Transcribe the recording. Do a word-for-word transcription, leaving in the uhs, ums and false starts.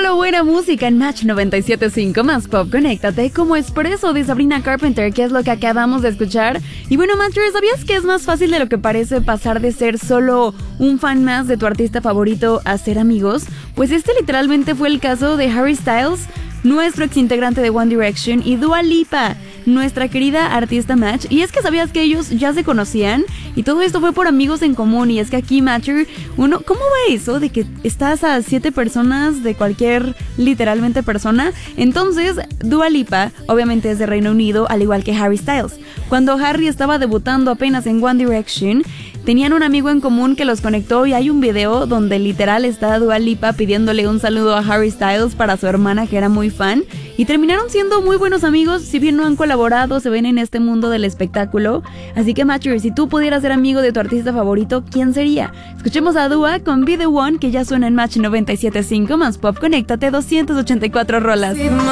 Solo buena música en Match noventa y siete punto cinco más Pop. Conéctate como Expreso de Sabrina Carpenter, que es lo que acabamos de escuchar. Y bueno, Matcher, ¿sabías que es más fácil de lo que parece pasar de ser solo un fan más de tu artista favorito a ser amigos? Pues este literalmente fue el caso de Harry Styles, nuestro ex integrante de One Direction, y Dua Lipa, nuestra querida artista Match. Y es que sabías que ellos ya se conocían y todo esto fue por amigos en común. Y es que aquí, Matcher, uno, ¿cómo va eso de que estás a siete personas de cualquier literalmente persona? Entonces, Dua Lipa obviamente es de Reino Unido, al igual que Harry Styles. Cuando Harry estaba debutando apenas en One Direction, tenían un amigo en común que los conectó, y hay un video donde literal está Dua Lipa pidiéndole un saludo a Harry Styles para su hermana, que era muy fan, y terminaron siendo muy buenos amigos. Si bien no han colaborado, se ven en este mundo del espectáculo. Así que, Matcher, si tú pudieras ser amigo de tu artista favorito, ¿quién sería? Escuchemos a Dua con Be The One, que ya suena en Match noventa y siete punto cinco más Pop. Conéctate, doscientas ochenta y cuatro rolas.